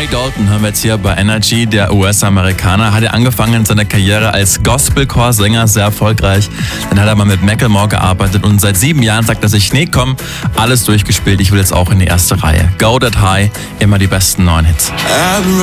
Dalton hören wir jetzt hier bei Energy. Der US-Amerikaner hat ja angefangen in seiner Karriere als Gospelchorsänger, sehr erfolgreich. Dann hat er mal mit Macklemore gearbeitet und seit 7 Jahren sagt er sich, nee komm, alles durchgespielt, ich will jetzt auch in die erste Reihe. Go That High, immer die besten neuen Hits.